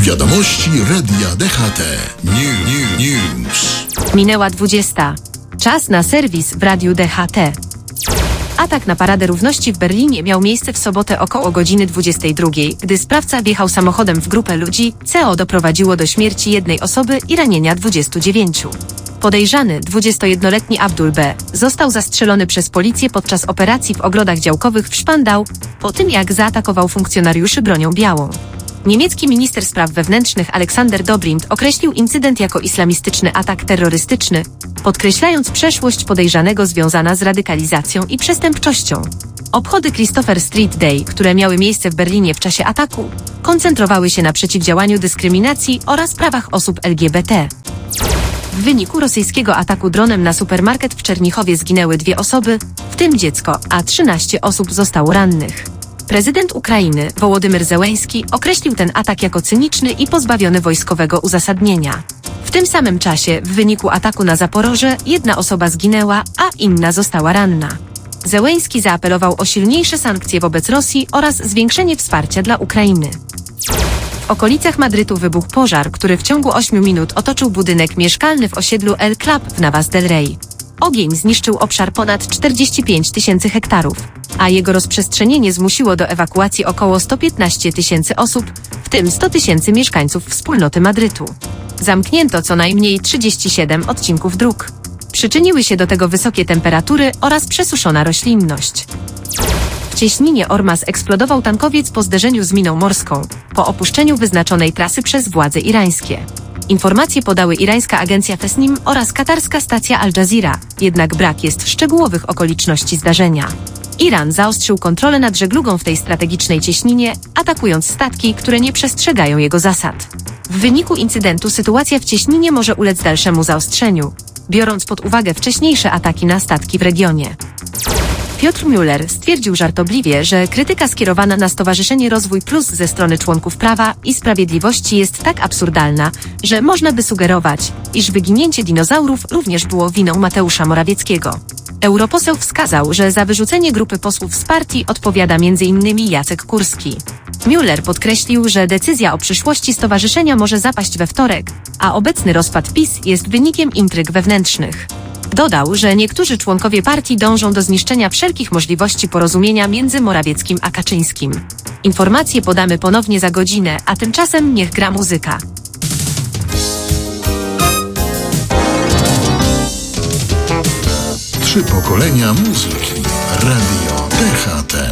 Wiadomości Radia DHT. News. Minęła 20. Czas na serwis w Radiu DHT. Atak na Paradę Równości w Berlinie miał miejsce w sobotę około godziny 22, gdy sprawca wjechał samochodem w grupę ludzi, co doprowadziło do śmierci jednej osoby i ranienia 29. Podejrzany, 21-letni Abdul B. został zastrzelony przez policję podczas operacji w ogrodach działkowych w Spandau, po tym jak zaatakował funkcjonariuszy bronią białą. Niemiecki minister spraw wewnętrznych Alexander Dobrindt określił incydent jako islamistyczny atak terrorystyczny, podkreślając przeszłość podejrzanego związana z radykalizacją i przestępczością. Obchody Christopher Street Day, które miały miejsce w Berlinie w czasie ataku, koncentrowały się na przeciwdziałaniu dyskryminacji oraz prawach osób LGBT. W wyniku rosyjskiego ataku dronem na supermarket w Czernichowie zginęły 2 osoby, w tym dziecko, a 13 osób zostało rannych. Prezydent Ukrainy, Wołodymyr Zełenski, określił ten atak jako cyniczny i pozbawiony wojskowego uzasadnienia. W tym samym czasie, w wyniku ataku na Zaporoże, 1 osoba zginęła, a inna została ranna. Zełenski zaapelował o silniejsze sankcje wobec Rosji oraz zwiększenie wsparcia dla Ukrainy. W okolicach Madrytu wybuchł pożar, który w ciągu 8 minut otoczył budynek mieszkalny w osiedlu El Club w Navas del Rey. Ogień zniszczył obszar ponad 45 000 hektarów, a jego rozprzestrzenienie zmusiło do ewakuacji około 115 000 osób, w tym 100 000 mieszkańców wspólnoty Madrytu. Zamknięto co najmniej 37 odcinków dróg. Przyczyniły się do tego wysokie temperatury oraz przesuszona roślinność. W cieśninie Ormas eksplodował tankowiec po zderzeniu z miną morską, po opuszczeniu wyznaczonej trasy przez władze irańskie. Informacje podały irańska agencja Fesnim oraz katarska stacja Al Jazeera, jednak brak jest szczegółowych okoliczności zdarzenia. Iran zaostrzył kontrolę nad żeglugą w tej strategicznej cieśninie, atakując statki, które nie przestrzegają jego zasad. W wyniku incydentu sytuacja w cieśninie może ulec dalszemu zaostrzeniu, biorąc pod uwagę wcześniejsze ataki na statki w regionie. Piotr Müller stwierdził żartobliwie, że krytyka skierowana na Stowarzyszenie Rozwój Plus ze strony członków Prawa i Sprawiedliwości jest tak absurdalna, że można by sugerować, iż wyginięcie dinozaurów również było winą Mateusza Morawieckiego. Europoseł wskazał, że za wyrzucenie grupy posłów z partii odpowiada m.in. Jacek Kurski. Müller podkreślił, że decyzja o przyszłości stowarzyszenia może zapaść we wtorek, a obecny rozpad PiS jest wynikiem intryg wewnętrznych. Dodał, że niektórzy członkowie partii dążą do zniszczenia wszelkich możliwości porozumienia między Morawieckim a Kaczyńskim. Informacje podamy ponownie za godzinę, a tymczasem niech gra muzyka. Trzy pokolenia muzyki. Radio DHT.